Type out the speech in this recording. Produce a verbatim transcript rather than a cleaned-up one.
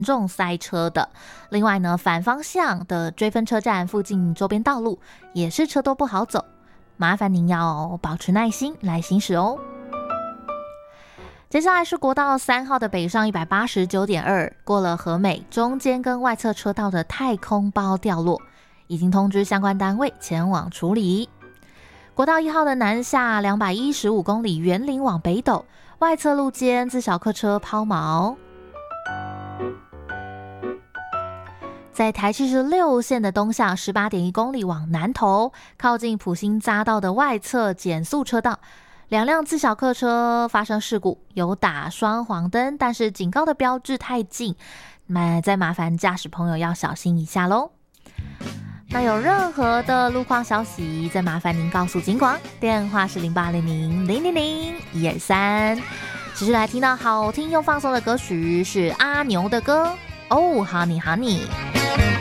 重塞车的。另外呢，反方向的追分车站附近周边道路也是车多不好走，麻烦您要保持耐心来行驶哦。接下来是国道三号的北上 一百八十九点二， 过了和美中间跟外侧车道的太空包掉落，已经通知相关单位前往处理。国道一号的南下两百一十五公里园林往北斗，外侧路肩自小客车抛锚。在台七十六线的东向 十八点一公里往南投，靠近普兴匝道的外侧减速车道，两辆自小客车发生事故，有打双黄灯，但是警告的标志太近，那再麻烦驾驶朋友要小心一下咯。那有任何的路况消息，再麻烦您告诉警广，电话是零八零零零零零一二三。继续来听到好听又放松的歌曲，是阿牛的歌哦，Honey Honey。